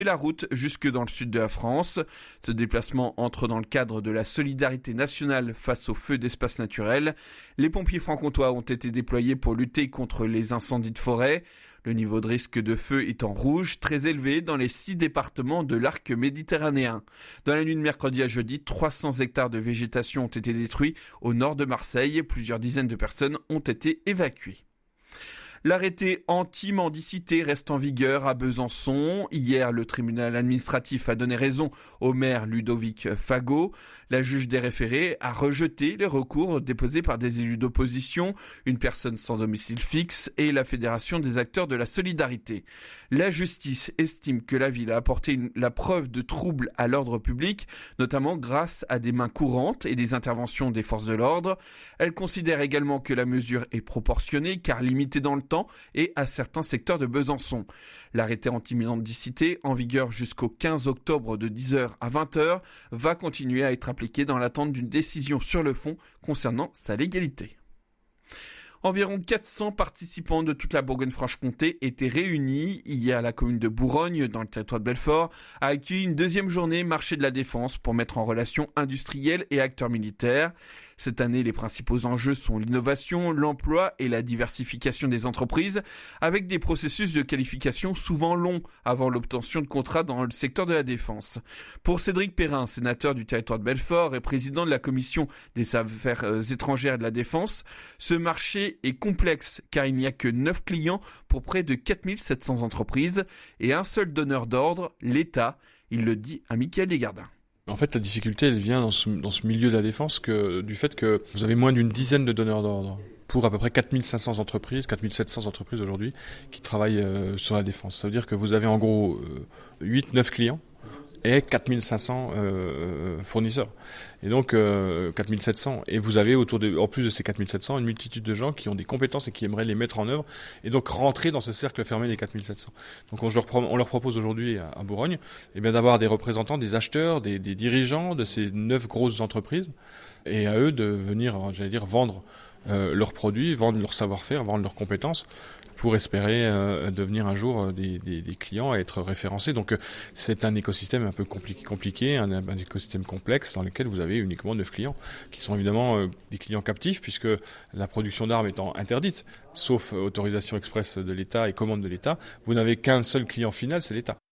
la route jusque dans le sud de la France. Ce déplacement entre dans le cadre de la solidarité nationale face aux feux d'espaces naturels. Les pompiers franc-comtois ont été déployés pour lutter contre les incendies de forêt. Le niveau de risque de feu est en rouge, très élevé dans les 6 départements de l'arc méditerranéen. Dans la nuit de mercredi à jeudi, 300 hectares de végétation ont été détruits au nord de Marseille. Plusieurs dizaines de personnes ont été évacuées. L'arrêté anti-mendicité reste en vigueur à Besançon. Hier, le tribunal administratif a donné raison au maire Ludovic Fagot. La juge des référés a rejeté les recours déposés par des élus d'opposition, une personne sans domicile fixe et la Fédération des acteurs de la solidarité. La justice estime que la ville a apporté la preuve de troubles à l'ordre public, notamment grâce à des mains courantes et des interventions des forces de l'ordre. Elle considère également que la mesure est proportionnée car limitée dans le temps et à certains secteurs de Besançon. L'arrêté anti-mendicité, en vigueur jusqu'au 15 octobre de 10h à 20h, va continuer à être appliqué dans l'attente d'une décision sur le fond concernant sa légalité. Environ 400 participants de toute la Bourgogne-Franche-Comté étaient réunis hier. La commune de Bourgogne, dans le territoire de Belfort, a accueilli une deuxième journée marché de la Défense pour mettre en relation industriels et acteurs militaires. Cette année, les principaux enjeux sont l'innovation, l'emploi et la diversification des entreprises, avec des processus de qualification souvent longs avant l'obtention de contrats dans le secteur de la défense. Pour Cédric Perrin, sénateur du territoire de Belfort et président de la commission des affaires étrangères et de la défense, ce marché est complexe car il n'y a que 9 clients pour près de 4700 entreprises et un seul donneur d'ordre, l'État. Il le dit à Mickaël Desgardins. En fait, la difficulté, elle vient dans ce milieu de la défense du fait que vous avez moins d'une dizaine de donneurs d'ordre pour à peu près 4500 entreprises, 4700 entreprises aujourd'hui qui travaillent sur la défense. Ça veut dire que vous avez en gros 8-9 clients et 4500 fournisseurs. Et donc 4700. Et vous avez en plus de ces 4700, une multitude de gens qui ont des compétences et qui aimeraient les mettre en œuvre et donc rentrer dans ce cercle fermé des 4700. Donc on leur propose aujourd'hui à Bourgogne d'avoir des représentants, des acheteurs, des dirigeants de ces 9 grosses entreprises et à eux de venir, vendre leurs produits, vendre leur savoir-faire, vendre leurs compétences pour espérer devenir un jour des clients à être référencés. Donc c'est un écosystème un peu compliqué, un écosystème complexe dans lequel vous avez uniquement 9 clients qui sont évidemment des clients captifs puisque la production d'armes étant interdite, sauf autorisation express de l'État et commande de l'État, vous n'avez qu'un seul client final, c'est l'État.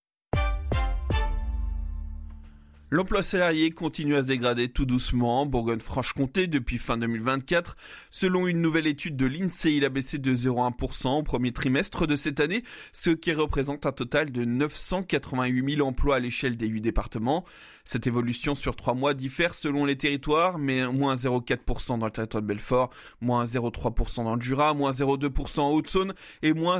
L'emploi salarié continue à se dégrader tout doucement en Bourgogne-Franche-Comté depuis fin 2024. Selon une nouvelle étude de l'INSEE, il a baissé de 0,1% au premier trimestre de cette année, ce qui représente un total de 988 000 emplois à l'échelle des 8 départements. Cette évolution sur 3 mois diffère selon les territoires, mais moins 0,4% dans le territoire de Belfort, moins 0,3% dans le Jura, moins 0,2% en Haute-Saône et moins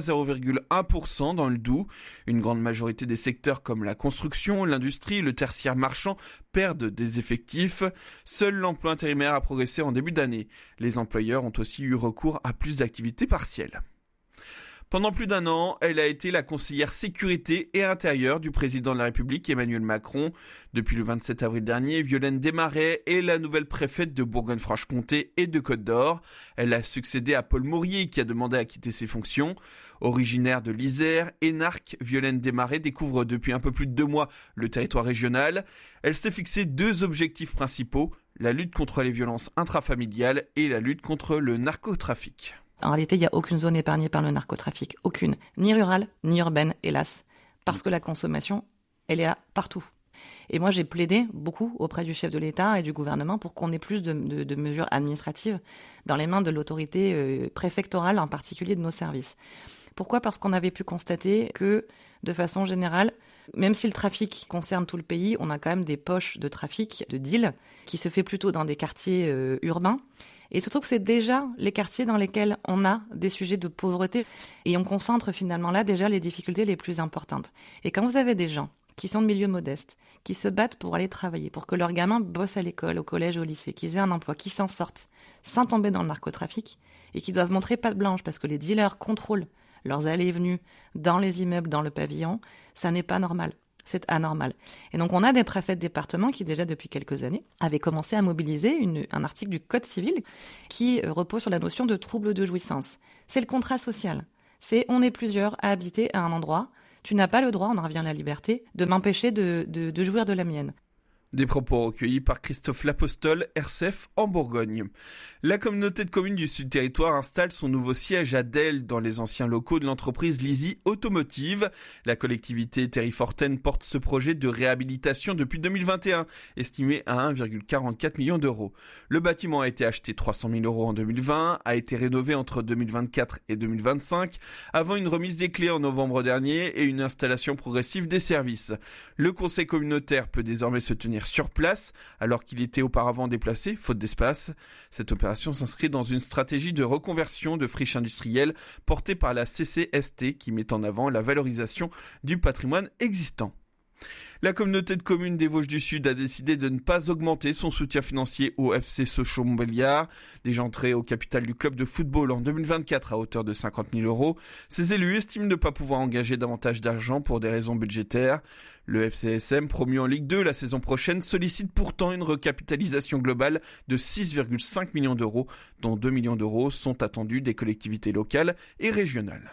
0,1% dans le Doubs. Une grande majorité des secteurs comme la construction, l'industrie, le tertiaire marchand perdent des effectifs. Seul l'emploi intérimaire a progressé en début d'année. Les employeurs ont aussi eu recours à plus d'activités partielles. Pendant plus d'un an, elle a été la conseillère sécurité et intérieure du président de la République Emmanuel Macron. Depuis le 27 avril dernier, Violaine Desmarais est la nouvelle préfète de Bourgogne-Franche-Comté et de Côte-d'Or. Elle a succédé à Paul Mourier qui a demandé à quitter ses fonctions. Originaire de l'Isère, énarque, Violaine Desmarais découvre depuis un peu plus de 2 mois le territoire régional. Elle s'est fixé 2 objectifs principaux, la lutte contre les violences intrafamiliales et la lutte contre le narcotrafic. En réalité, il n'y a aucune zone épargnée par le narcotrafic. Aucune. Ni rurale, ni urbaine, hélas. Parce que la consommation, elle est là partout. Et moi, j'ai plaidé beaucoup auprès du chef de l'État et du gouvernement pour qu'on ait plus de mesures administratives dans les mains de l'autorité préfectorale, en particulier de nos services. Pourquoi ? Parce qu'on avait pu constater que, de façon générale, même si le trafic concerne tout le pays, on a quand même des poches de trafic, de deal, qui se fait plutôt dans des quartiers urbains. Et surtout que c'est déjà les quartiers dans lesquels on a des sujets de pauvreté. Et on concentre finalement là déjà les difficultés les plus importantes. Et quand vous avez des gens qui sont de milieux modestes, qui se battent pour aller travailler, pour que leurs gamins bossent à l'école, au collège, au lycée, qu'ils aient un emploi, qu'ils s'en sortent, sans tomber dans le narcotrafic, et qui doivent montrer patte blanche parce que les dealers contrôlent leurs allées et venues dans les immeubles, dans le pavillon, ça n'est pas normal. C'est anormal. Et donc, on a des préfets de département qui, déjà depuis quelques années, avaient commencé à mobiliser un article du Code civil qui repose sur la notion de trouble de jouissance. C'est le contrat social. C'est on est plusieurs à habiter à un endroit. tu n'as pas le droit, on en revient à la liberté, de m'empêcher de jouir de la mienne. Des propos recueillis par Christophe Lapostole, RCF en Bourgogne. La communauté de communes du Sud Territoire installe son nouveau siège à Delle dans les anciens locaux de l'entreprise Lizy Automotive. La collectivité terrifortaine porte ce projet de réhabilitation depuis 2021, estimé à 1,44 million d'euros. Le bâtiment a été acheté 300 000 euros en 2020, a été rénové entre 2024 et 2025, avant une remise des clés en novembre dernier et une installation progressive des services. Le conseil communautaire peut désormais se tenir sur place, alors qu'il était auparavant déplacé, faute d'espace. Cette opération s'inscrit dans une stratégie de reconversion de friches industrielles portée par la CCST qui met en avant la valorisation du patrimoine existant. La communauté de communes des Vosges du Sud a décidé de ne pas augmenter son soutien financier au FC Sochaux-Montbéliard. Déjà entré au capital du club de football en 2024 à hauteur de 50 000 euros, ces élus estiment ne pas pouvoir engager davantage d'argent pour des raisons budgétaires. Le FCSM, promu en Ligue 2 la saison prochaine, sollicite pourtant une recapitalisation globale de 6,5 millions d'euros, dont 2 millions d'euros sont attendus des collectivités locales et régionales.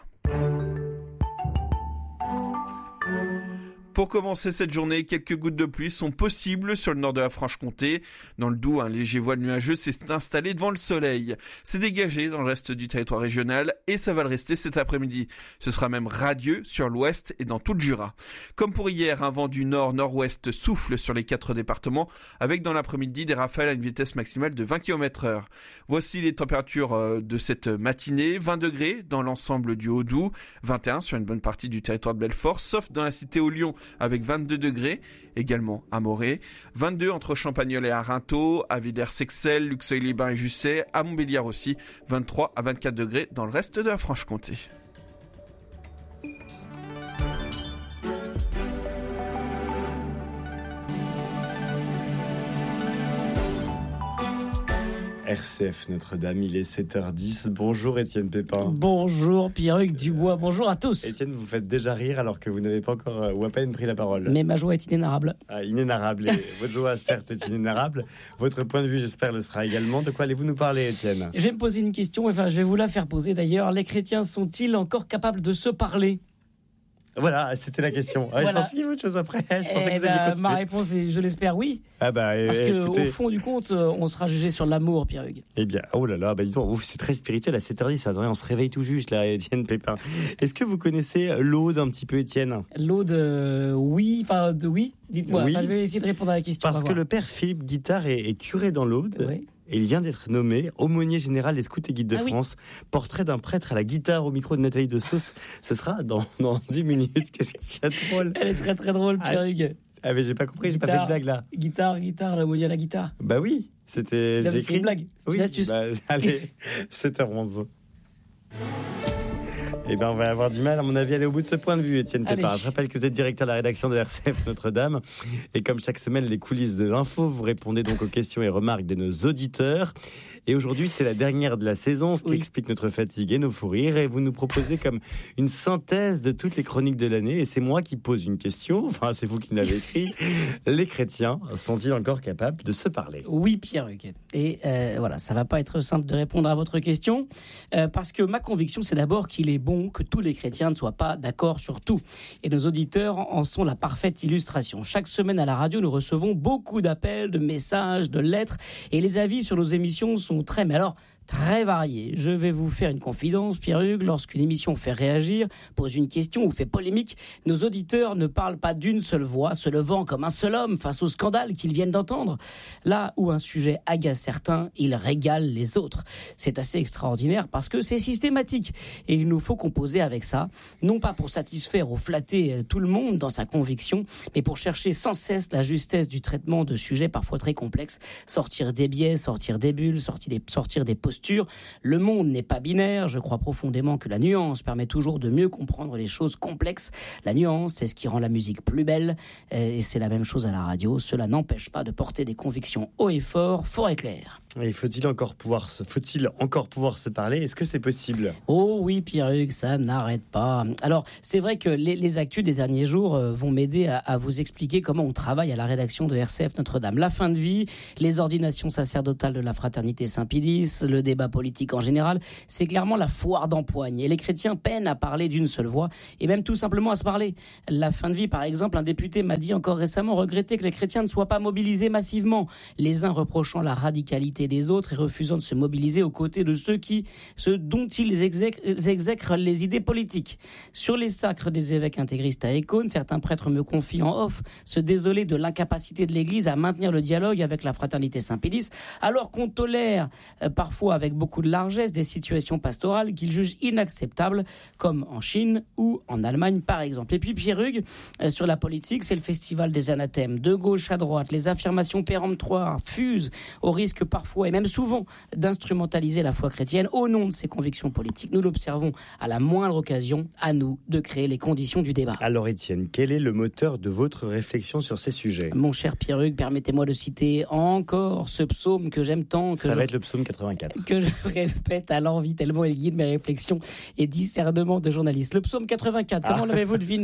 Pour commencer cette journée, quelques gouttes de pluie sont possibles sur le nord de la Franche-Comté. Dans le Doubs, un léger voile nuageux s'est installé devant le soleil. C'est dégagé dans le reste du territoire régional et ça va le rester cet après-midi. Ce sera même radieux sur l'ouest et dans tout le Jura. Comme pour hier, un vent du nord-nord-ouest souffle sur les 4 départements avec dans l'après-midi des rafales à une vitesse maximale de 20 km/h. Voici les températures de cette matinée. 20 degrés dans l'ensemble du Haut-Doubs, 21 sur une bonne partie du territoire de Belfort, sauf dans la cité aux Lions avec 22 degrés, également à Morée, 22 entre Champagnole et Arinthod, à Villers-Sexel, Luxeuil-les-Bains et Jussey, à Montbéliard aussi, 23 à 24 degrés dans le reste de la Franche-Comté. RCF Notre-Dame, il est 7h10. Bonjour Étienne Pépin. Bonjour Pierruc Dubois, bonjour à tous. Étienne, vous faites déjà rire alors que vous n'avez pas encore ou à peine pris la parole. Mais ma joie est inénarrable. Ah, inénarrable. Votre joie, certes, est inénarrable. Votre point de vue, j'espère, le sera également. De quoi allez-vous nous parler, Étienne ? Je vais me poser une question, enfin je vais vous la faire poser d'ailleurs. Les chrétiens sont-ils encore capables de se parler ? Voilà, c'était la question. Voilà. Je pensais qu'il y avait autre chose après. Je pensais que vous alliez continuer. Ma réponse est, je l'espère, oui. Parce qu'au fond du compte, on sera jugé sur l'amour, Pierre-Hugues. Eh bien, oh là là, dis donc, c'est très spirituel à 7h10. On se réveille tout juste, là, Étienne Pépin. Est-ce que vous connaissez l'Aude un petit peu, Étienne ? L'Aude, oui. Oui, dites-moi. Oui. Je vais essayer de répondre à la question. Parce que le père Philippe Guittard est curé dans l'Aude. Oui. Et il vient d'être nommé aumônier général des Scouts et Guides de France. Oui. Portrait d'un prêtre à la guitare au micro de Nathalie Dessausse. Ce sera dans 10 minutes. Qu'est-ce qu'il y a de drôle ? Elle est très très drôle, Pierre-Hugues. Ah mais j'ai pas compris, j'ai pas fait de blague là. Guitare, l'aumônier à la guitare. Bah oui, c'était... J'ai écrit. C'est une blague, c'est une astuce. Allez, 7h11. Eh bien, on va avoir du mal, à mon avis, à aller au bout de ce point de vue, Étienne Pépin. Je rappelle que vous êtes directeur de la rédaction de RCF Notre-Dame. Et comme chaque semaine, les coulisses de l'info, vous répondez donc aux questions et remarques de nos auditeurs. Et aujourd'hui, c'est la dernière de la saison, ce qui explique notre fatigue et nos fous rires. Et vous nous proposez comme une synthèse de toutes les chroniques de l'année. Et c'est moi qui pose une question. Enfin, c'est vous qui me l'avez écrit. Les chrétiens sont-ils encore capables de se parler ? Oui, Pierre-Hugues. Et voilà, ça va pas être simple de répondre à votre question. Parce que ma conviction, c'est d'abord qu'il est bon que tous les chrétiens ne soient pas d'accord sur tout. Et nos auditeurs en sont la parfaite illustration. Chaque semaine à la radio, nous recevons beaucoup d'appels, de messages, de lettres. Et les avis sur nos émissions sont très variés. Je vais vous faire une confidence, Pierre-Hugues. Lorsqu'une émission fait réagir, pose une question ou fait polémique, nos auditeurs ne parlent pas d'une seule voix, se levant comme un seul homme face au scandale qu'ils viennent d'entendre. Là où un sujet agace certains, il régale les autres. C'est assez extraordinaire parce que c'est systématique. Et il nous faut composer avec ça, non pas pour satisfaire ou flatter tout le monde dans sa conviction, mais pour chercher sans cesse la justesse du traitement de sujets parfois très complexes, sortir des biais, sortir des bulles, sortir des postures. Le monde n'est pas binaire. Je crois profondément que la nuance permet toujours de mieux comprendre les choses complexes. La nuance, c'est ce qui rend la musique plus belle. Et c'est la même chose à la radio. Cela n'empêche pas de porter des convictions haut et fort et clair. Et faut-il encore pouvoir se parler ? Est-ce que c'est possible ? Oh oui, Pierre-Hugues, ça n'arrête pas. Alors, c'est vrai que les actus des derniers jours vont m'aider à vous expliquer comment on travaille à la rédaction de RCF Notre-Dame. La fin de vie, les ordinations sacerdotales de la fraternité Saint-Pédis, le débat politique en général, c'est clairement la foire d'empoigne. Et les chrétiens peinent à parler d'une seule voix, et même tout simplement à se parler. La fin de vie, par exemple, un député m'a dit encore récemment regretter que les chrétiens ne soient pas mobilisés massivement, les uns reprochant la radicalité des autres et refusant de se mobiliser aux côtés de ceux dont ils exècrent les idées politiques. Sur les sacres des évêques intégristes à Écône, certains prêtres me confient en off se désoler de l'incapacité de l'Église à maintenir le dialogue avec la fraternité Saint-Pédis, alors qu'on tolère parfois avec beaucoup de largesse des situations pastorales qu'ils jugent inacceptables, comme en Chine ou en Allemagne par exemple. Et puis Pierre-Hugues, sur la politique, c'est le festival des anathèmes. De gauche à droite, les affirmations péremptoires fusent au risque parfois et même souvent d'instrumentaliser la foi chrétienne au nom de ses convictions politiques. Nous l'observons à la moindre occasion, à nous de créer les conditions du débat. Alors Étienne, quel est le moteur de votre réflexion sur ces sujets ? Mon cher Pierre-Hugues, permettez-moi de citer encore ce psaume que j'aime tant. Ça va être le psaume 84. Que je répète à l'envi tellement il guide mes réflexions et discernement de journaliste. Le psaume 84, comment l'avez-vous deviné ?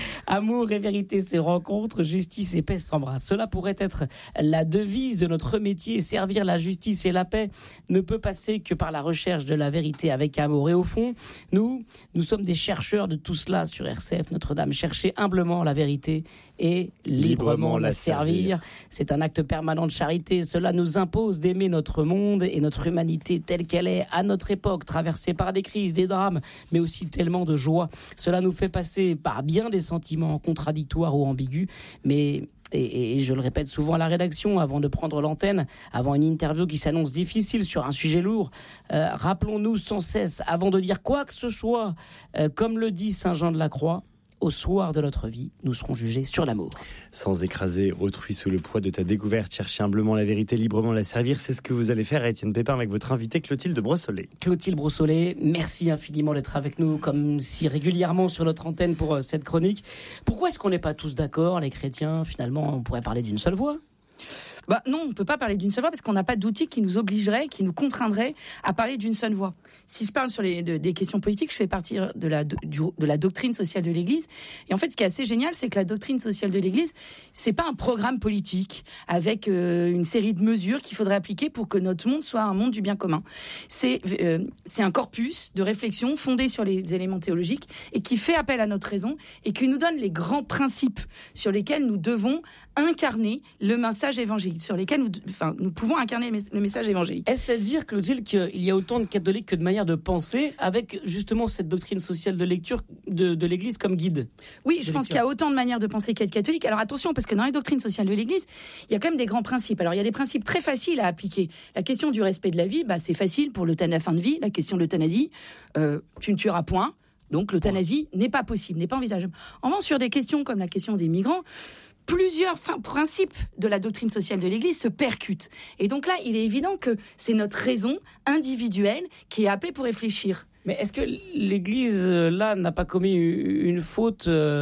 Amour et vérité se rencontrent, justice et paix s'embrassent. Cela pourrait être la devise de notre métier, servir la justice et la paix ne peut passer que par la recherche de la vérité avec amour. Et au fond, nous sommes des chercheurs de tout cela sur RCF Notre-Dame. Chercher humblement la vérité et librement la servir. C'est un acte permanent de charité. Cela nous impose d'aimer notre monde et notre humanité telle qu'elle est à notre époque, traversée par des crises, des drames, mais aussi tellement de joie. Cela nous fait passer par bien des sentiments contradictoires ou ambigus, mais... Et je le répète souvent à la rédaction, avant de prendre l'antenne, avant une interview qui s'annonce difficile sur un sujet lourd, rappelons-nous sans cesse, avant de dire quoi que ce soit, comme le dit Saint Jean de la Croix, au soir de notre vie, nous serons jugés sur l'amour. Sans écraser autrui sous le poids de ta découverte, chercher humblement la vérité, librement la servir, c'est ce que vous allez faire à Étienne Pépin avec votre invitée Clotilde Brossolet. Clotilde Brossolet, merci infiniment d'être avec nous, comme si régulièrement sur notre antenne pour cette chronique. Pourquoi est-ce qu'on n'est pas tous d'accord, les chrétiens ? Finalement, on pourrait parler d'une seule voix. Non, on ne peut pas parler d'une seule voix parce qu'on n'a pas d'outils qui nous obligeraient, qui nous contraindraient à parler d'une seule voix. Si je parle sur des questions politiques, je fais partie de la doctrine sociale de l'Église. Et en fait, ce qui est assez génial, c'est que la doctrine sociale de l'Église, c'est pas un programme politique avec une série de mesures qu'il faudrait appliquer pour que notre monde soit un monde du bien commun. C'est un corpus de réflexion fondé sur les éléments théologiques et qui fait appel à notre raison et qui nous donne les grands principes sur lesquels nous devons incarner le message évangélique, sur lesquels nous pouvons incarner le message évangélique. Est-ce à dire, Clotilde, qu'il y a autant de catholiques que de manières de penser avec justement cette doctrine sociale de lecture de l'Église comme guide ? Oui, je pense qu'il y a autant de manières de penser qu'il y a de catholiques. Alors attention, parce que dans les doctrines sociales de l'Église, il y a quand même des grands principes. Alors il y a des principes très faciles à appliquer. La question du respect de la vie, c'est facile pour la fin de vie. La question de l'euthanasie, tu ne tueras point. Donc l'euthanasie n'est pas possible, n'est pas envisageable. En revanche, sur des questions comme la question des migrants, plusieurs principes de la doctrine sociale de l'Église se percutent. Et donc là, il est évident que c'est notre raison individuelle qui est appelée pour réfléchir. Mais est-ce que l'Église, là, n'a pas commis une faute,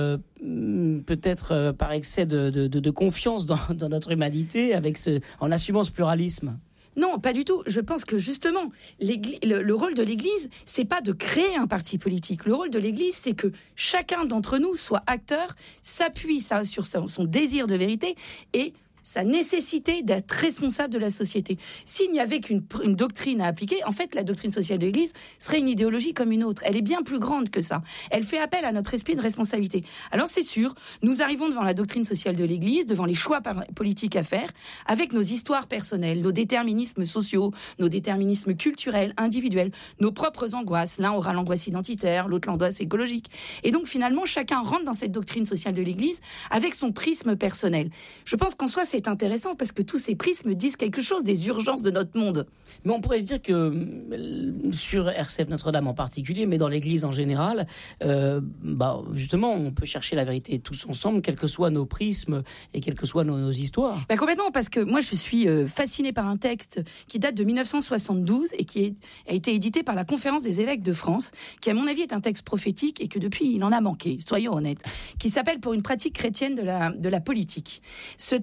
peut-être par excès de confiance dans notre humanité, en assumant ce pluralisme ? Non, pas du tout. Je pense que justement, le rôle de l'Église, c'est pas de créer un parti politique. Le rôle de l'Église, c'est que chacun d'entre nous soit acteur, s'appuie sur son désir de vérité et sa nécessité d'être responsable de la société. S'il n'y avait qu'une doctrine à appliquer, en fait, la doctrine sociale de l'Église serait une idéologie comme une autre. Elle est bien plus grande que ça. Elle fait appel à notre esprit de responsabilité. Alors c'est sûr, nous arrivons devant la doctrine sociale de l'Église, devant les choix politiques à faire, avec nos histoires personnelles, nos déterminismes sociaux, nos déterminismes culturels, individuels, nos propres angoisses. L'un aura l'angoisse identitaire, l'autre l'angoisse écologique. Et donc finalement, chacun rentre dans cette doctrine sociale de l'Église avec son prisme personnel. Je pense qu'en soi, c'est intéressant parce que tous ces prismes disent quelque chose des urgences de notre monde. Mais on pourrait se dire que sur RCF Notre-Dame en particulier, mais dans l'Église en général, justement, on peut chercher la vérité tous ensemble, quels que soient nos prismes et quelles que soient nos histoires. Complètement, parce que moi je suis fascinée par un texte qui date de 1972 et qui a été édité par la Conférence des évêques de France, qui à mon avis est un texte prophétique et que depuis il en a manqué, soyons honnêtes, qui s'appelle « Pour une pratique chrétienne de la politique ». Ce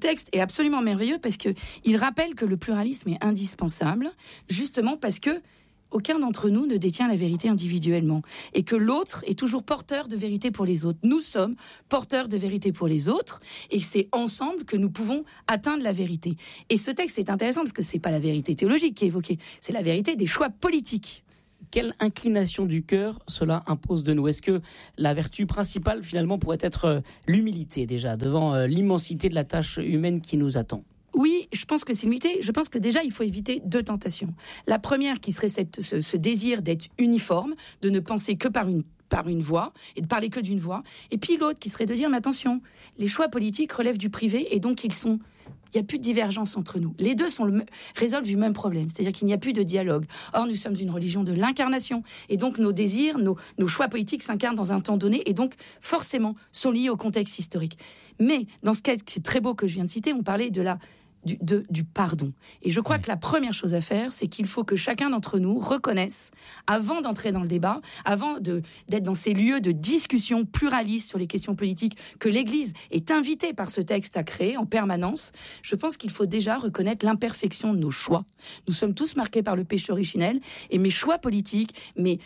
texte est absolument merveilleux parce qu'il rappelle que le pluralisme est indispensable, justement parce que aucun d'entre nous ne détient la vérité individuellement et que l'autre est toujours porteur de vérité pour les autres. Nous sommes porteurs de vérité pour les autres et c'est ensemble que nous pouvons atteindre la vérité. Et ce texte est intéressant parce que c'est pas la vérité théologique qui est évoquée, c'est la vérité des choix politiques. Quelle inclination du cœur cela impose de nous ? Est-ce que la vertu principale finalement pourrait être l'humilité déjà devant l'immensité de la tâche humaine qui nous attend ? Oui, je pense que c'est l'humilité. Je pense que déjà, il faut éviter 2 tentations. La première qui serait ce désir d'être uniforme, de ne penser que par une voix et de parler que d'une voix. Et puis l'autre qui serait de dire, mais attention, les choix politiques relèvent du privé et donc il n'y a plus de divergence entre nous. Les deux résolvent du même problème, c'est-à-dire qu'il n'y a plus de dialogue. Or, nous sommes une religion de l'incarnation et donc nos désirs, nos choix politiques s'incarnent dans un temps donné et donc forcément sont liés au contexte historique. Mais dans ce cas qui est très beau que je viens de citer, on parlait du pardon. Et je crois que la première chose à faire, c'est qu'il faut que chacun d'entre nous reconnaisse, avant d'entrer dans le débat, avant d'être dans ces lieux de discussion pluraliste sur les questions politiques que l'Église est invitée par ce texte à créer en permanence, je pense qu'il faut déjà reconnaître l'imperfection de nos choix. Nous sommes tous marqués par le péché originel et mes choix politiques, mes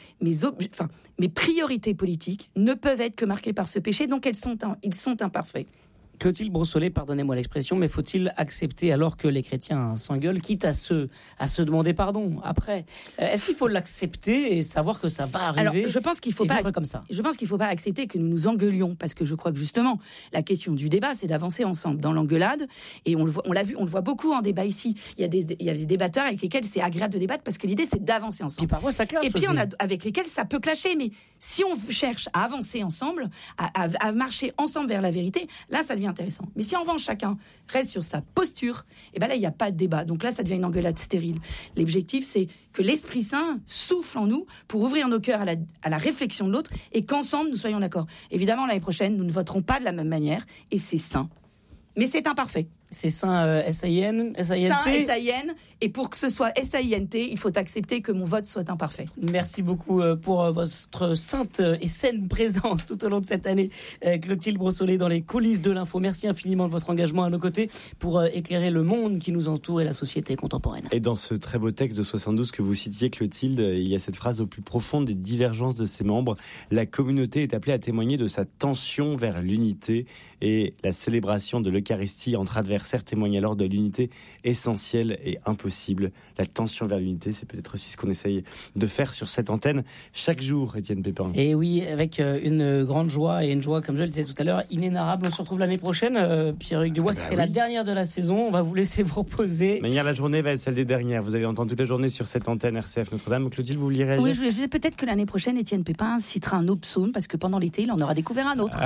priorités politiques ne peuvent être que marquées par ce péché, donc ils sont imparfaits. Clotilde Brossolet, pardonnez-moi l'expression, mais faut-il accepter alors que les chrétiens s'engueulent, quitte à se demander pardon après ? Est-ce qu'il faut l'accepter et savoir que ça va arriver ? Alors, je pense qu'il faut pas comme ça. Je pense qu'il faut pas accepter que nous nous engueulions, parce que je crois que justement la question du débat, c'est d'avancer ensemble dans l'engueulade. Et on le voit beaucoup en débat ici. Il y a des débatteurs avec lesquels c'est agréable de débattre parce que l'idée c'est d'avancer ensemble. Puis parfois ça clash. Et puis aussi. on a avec lesquels ça peut clasher, mais si on cherche à avancer ensemble, à marcher ensemble vers la vérité, là ça devient intéressant. Mais si en revanche chacun reste sur sa posture, et ben là il n'y a pas de débat. Donc là ça devient une engueulade stérile. L'objectif c'est que l'Esprit Saint souffle en nous pour ouvrir nos cœurs à la réflexion de l'autre et qu'ensemble nous soyons d'accord. Évidemment l'année prochaine nous ne voterons pas de la même manière et c'est sain. Mais c'est imparfait. C'est saint S-A-I-N, S-A-I-N-T. Saint S-A-I-N, et pour que ce soit S-A-I-N-T, il faut accepter que mon vote soit imparfait. Merci beaucoup pour votre sainte et saine présence tout au long de cette année, Clotilde Brossolet, dans les coulisses de l'info. Merci infiniment de votre engagement à nos côtés pour éclairer le monde qui nous entoure et la société contemporaine. Et dans ce très beau texte de 72 que vous citiez, Clotilde, il y a cette phrase: au plus profond des divergences de ses membres, la communauté est appelée à témoigner de sa tension vers l'unité, et la célébration de l'Eucharistie entre adversaires témoigne alors de l'unité essentielle et impossible. La tension vers l'unité, c'est peut-être aussi ce qu'on essaye de faire sur cette antenne chaque jour, Étienne Pépin. Et oui, avec une grande joie, et une joie, comme je le disais tout à l'heure, inénarrable. On se retrouve l'année prochaine. Pierre-Hugues Dubois, c'était la dernière de la saison. On va vous laisser vous reposer. Mais la journée va être celle des dernières. Vous allez entendre toute la journée sur cette antenne RCF Notre-Dame. Clotilde, vous vouliez réagir ? Oui, je disais peut-être que l'année prochaine, Étienne Pépin citera un autre psaume, parce que pendant l'été, il en aura découvert un autre.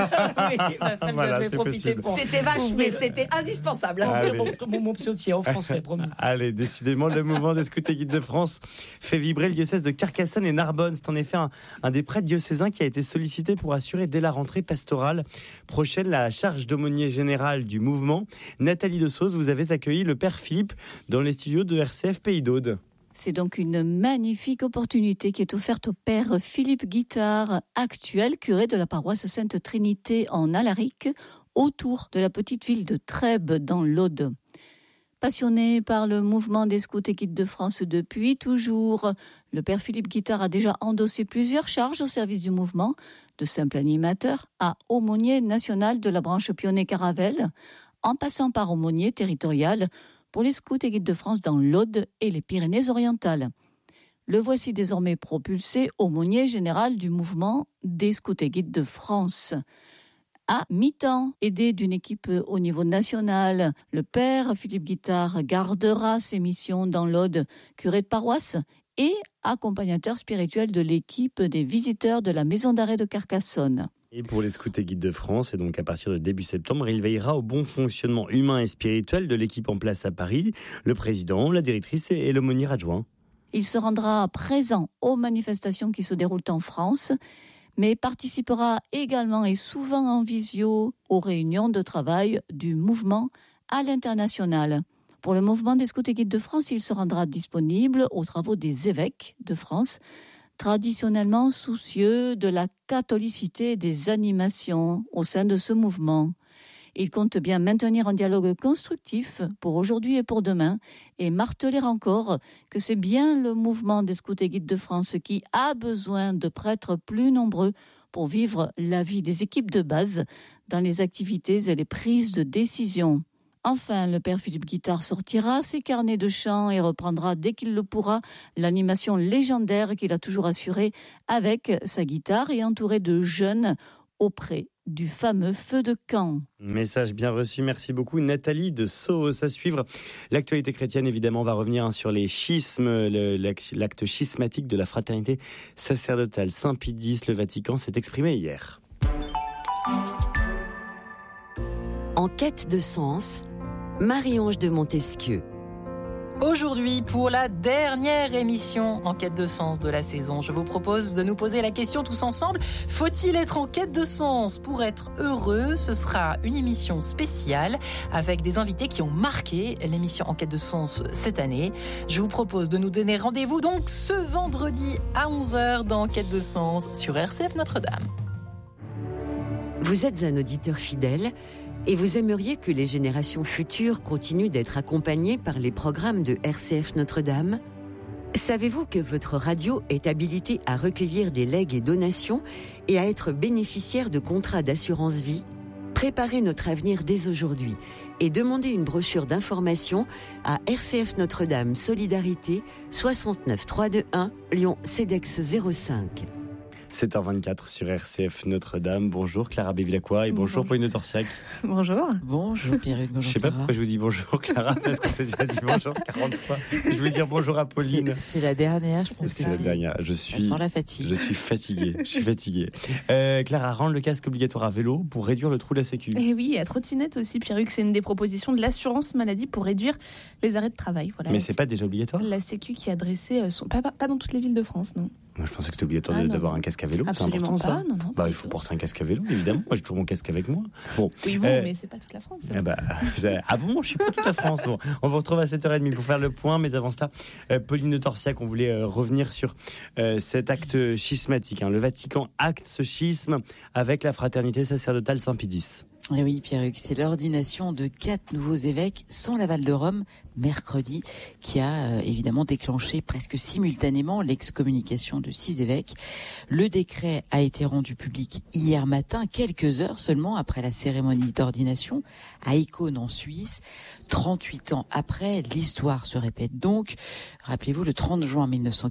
Oui, voilà, c'est possible. C'était vache, mais c'était indispensable. Mon psautier en français, promis. Allez, décidément, le mouvement des scouts et guides de France fait vibrer le diocèse de Carcassonne et Narbonne. C'est en effet un des prêtres diocésains qui a été sollicité pour assurer dès la rentrée pastorale prochaine la charge d'aumônier général du mouvement. Nathalie De Sauze, vous avez accueilli le père Philippe dans les studios de RCF Pays d'Aude. C'est donc une magnifique opportunité qui est offerte au père Philippe Guittard, actuel curé de la paroisse Sainte-Trinité en Alaric, autour de la petite ville de Trèbes dans l'Aude. Passionné par le mouvement des scouts et guides de France depuis toujours, le père Philippe Guittard a déjà endossé plusieurs charges au service du mouvement, de simple animateur à aumônier national de la branche Pionnet-Caravelle, en passant par aumônier territorial pour les scouts et guides de France dans l'Aude et les Pyrénées-Orientales. Le voici désormais propulsé aumônier général du mouvement des scouts et guides de France. À mi-temps, aidé d'une équipe au niveau national, le père Philippe Guittard gardera ses missions dans l'Aude, curé de paroisse et accompagnateur spirituel de l'équipe des visiteurs de la maison d'arrêt de Carcassonne. Et pour les scouts et guides de France, et donc à partir de début septembre, il veillera au bon fonctionnement humain et spirituel de l'équipe en place à Paris, le président, la directrice et l'aumônier adjoint. Il se rendra présent aux manifestations qui se déroulent en France, mais participera également et souvent en visio aux réunions de travail du mouvement à l'international. Pour le mouvement des scouts et guides de France, il se rendra disponible aux travaux des évêques de France, traditionnellement soucieux de la catholicité des animations au sein de ce mouvement. Il compte bien maintenir un dialogue constructif pour aujourd'hui et pour demain et marteler encore que c'est bien le mouvement des scouts et guides de France qui a besoin de prêtres plus nombreux pour vivre la vie des équipes de base dans les activités et les prises de décision. Enfin, le père Philippe Guittard sortira ses carnets de chant et reprendra dès qu'il le pourra l'animation légendaire qu'il a toujours assurée avec sa guitare et entouré de jeunes auprès du fameux feu de camp. Message bien reçu, merci beaucoup Nathalie de Soos. À suivre, l'actualité chrétienne évidemment, on va revenir sur les schismes, l'acte schismatique de la fraternité sacerdotale. Saint Pie X, le Vatican s'est exprimé hier. En quête de sens, Marie-Ange de Montesquieu. Aujourd'hui, pour la dernière émission en quête de sens de la saison, je vous propose de nous poser la question tous ensemble. Faut-il être en quête de sens pour être heureux ? Ce sera une émission spéciale avec des invités qui ont marqué l'émission en quête de sens cette année. Je vous propose de nous donner rendez-vous donc ce vendredi à 11h dans Quête de sens sur RCF Notre-Dame. Vous êtes un auditeur fidèle et vous aimeriez que les générations futures continuent d'être accompagnées par les programmes de RCF Notre-Dame ? Savez-vous que votre radio est habilitée à recueillir des legs et donations et à être bénéficiaire de contrats d'assurance vie ? Préparez notre avenir dès aujourd'hui et demandez une brochure d'information à RCF Notre-Dame Solidarité 69 321 Lyon CEDEX 05. 7h24 sur RCF Notre-Dame. Bonjour Clara Bévilacqua et bonjour Pauline Torsiac. Bonjour. Bonjour Pierruc, bonjour. Je sais pas pourquoi je vous dis bonjour Clara, parce qu'on s'est déjà dit bonjour 40 fois. Je veux dire bonjour à Pauline. C'est la dernière, je pense que c'est. C'est la dernière. Sans la fatigue. Je suis fatigué. Clara, rendre le casque obligatoire à vélo pour réduire le trou de la Sécu. Et oui, à trottinette aussi, Pierruc, c'est une des propositions de l'assurance maladie pour réduire les arrêts de travail. Voilà. Mais c'est pas déjà obligatoire ? La Sécu qui a dressé pas dans toutes les villes de France, non. Moi, je pensais que c'était obligatoire d'avoir un casque à vélo. Absolument c'est important, pas, ça. Non, il faut porter un casque à vélo, évidemment. Moi, j'ai toujours mon casque avec moi. Bon. Oui, mais c'est pas toute la France. Ah bon, je suis pas toute la France. Bon, on vous retrouve à 7h30 pour faire le point. Mais avant cela, Pauline de Torsiac, on voulait revenir sur cet acte schismatique. Le Vatican acte ce schisme avec la fraternité sacerdotale Saint Pie X. Et oui, Pierruc, c'est l'ordination de 4 nouveaux évêques sans l'aval de Rome, mercredi, qui a évidemment déclenché presque simultanément l'excommunication de 6 évêques. Le décret a été rendu public hier matin, quelques heures seulement après la cérémonie d'ordination, à Icône en Suisse. 38 ans après, l'histoire se répète donc. Rappelez-vous, le 30 juin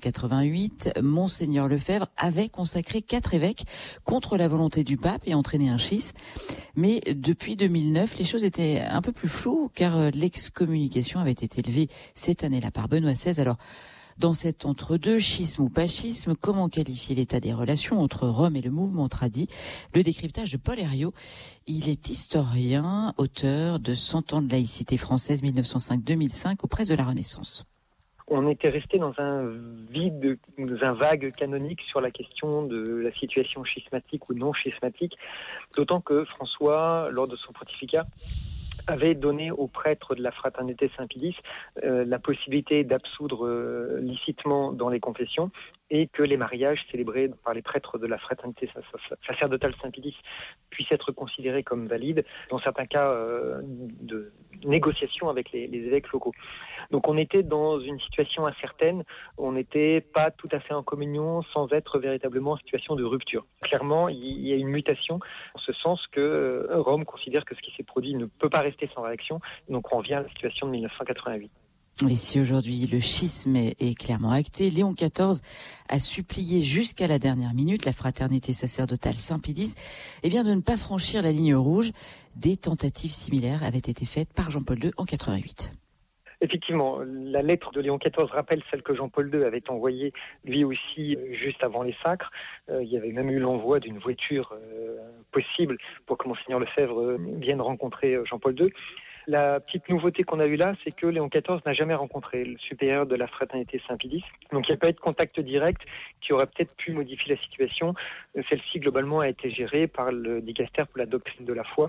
1988, Monseigneur Lefebvre avait consacré 4 évêques contre la volonté du pape et entraîné un schisme. Mais depuis 2009, les choses étaient un peu plus floues car l'excommunication avait été élevée cette année-là par Benoît XVI. Alors, dans cet entre-deux, schisme ou pas schisme, comment qualifier l'état des relations entre Rome et le mouvement tradit ? Le décryptage de Paul Herriot. Il est historien, auteur de 100 ans de laïcité française 1905-2005 aux presses de la Renaissance. On était resté dans un vide, dans un vague canonique sur la question de la situation schismatique ou non schismatique, d'autant que François, lors de son pontificat, avait donné aux prêtres de la fraternité Saint-Pie X la possibilité d'absoudre licitement dans les confessions et que les mariages célébrés par les prêtres de la fraternité sacerdotale Saint-Pie X puissent être considérés comme valides dans certains cas de négociation avec les évêques locaux. Donc on était dans une situation incertaine, on n'était pas tout à fait en communion sans être véritablement en situation de rupture. Clairement, il y a une mutation en ce sens que Rome considère que ce qui s'est produit ne peut pas rester sans réaction, donc on revient à la situation de 1988. Et si aujourd'hui le schisme est clairement acté, Léon XIV a supplié jusqu'à la dernière minute la fraternité sacerdotale Saint-Pie X de ne pas franchir la ligne rouge. Des tentatives similaires avaient été faites par Jean-Paul II en 88. Effectivement, la lettre de Léon XIV rappelle celle que Jean-Paul II avait envoyée lui aussi juste avant les sacres. Il y avait même eu l'envoi d'une voiture possible pour que Monseigneur Lefebvre vienne rencontrer Jean-Paul II. La petite nouveauté qu'on a eue là, c'est que Léon XIV n'a jamais rencontré le supérieur de la fraternité Saint-Pie X. Donc il n'y a pas eu de contact direct qui aurait peut-être pu modifier la situation. Celle-ci, globalement, a été gérée par le dicastère pour la doctrine de la foi.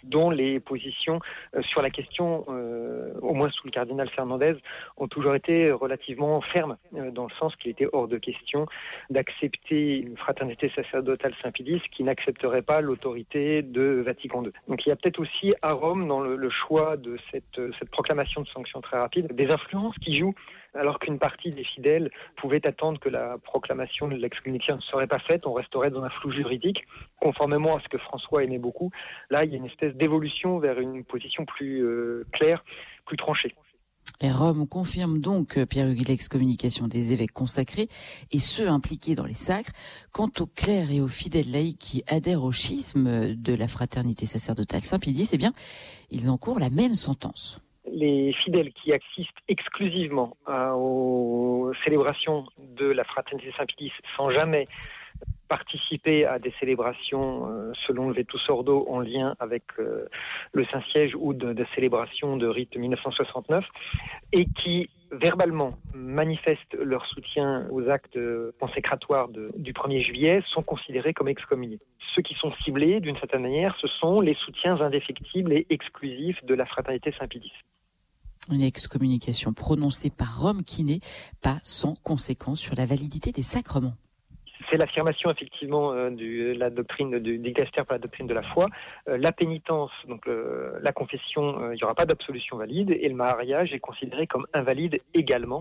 dont les positions sur la question, au moins sous le cardinal Fernandez, ont toujours été relativement fermes, dans le sens qu'il était hors de question d'accepter une fraternité sacerdotale Saint-Pie X qui n'accepterait pas l'autorité de Vatican II. Donc il y a peut-être aussi à Rome, dans le choix de cette proclamation de sanctions très rapide, des influences qui jouent, alors qu'une partie des fidèles pouvait attendre que la proclamation de l'excommunication ne serait pas faite, on resterait dans un flou juridique, conformément à ce que François aimait beaucoup. Là, il y a une espèce d'évolution vers une position plus claire, plus tranchée. Et Rome confirme donc, Pierre-Hugues, l'excommunication des évêques consacrés et ceux impliqués dans les sacres. Quant aux clercs et aux fidèles laïcs qui adhèrent au schisme de la fraternité sacerdotale Saint-Pie X, eh bien, ils encourent la même sentence. Les fidèles qui assistent exclusivement aux célébrations de la fraternité Saint-Pie X sans jamais participer à des célébrations selon le Vetus Ordo en lien avec le Saint-Siège ou de célébrations de rite 1969 et qui verbalement manifestent leur soutien aux actes consécratoires du 1er juillet sont considérés comme excommuniés. Ceux qui sont ciblés, d'une certaine manière, ce sont les soutiens indéfectibles et exclusifs de la fraternité Saint-Pie X. Une excommunication prononcée par Rome qui n'est pas sans conséquence sur la validité des sacrements. C'est l'affirmation effectivement de la doctrine du dicaster pour la doctrine de la foi. La pénitence, donc la confession, il n'y aura pas d'absolution valide et le mariage est considéré comme invalide également.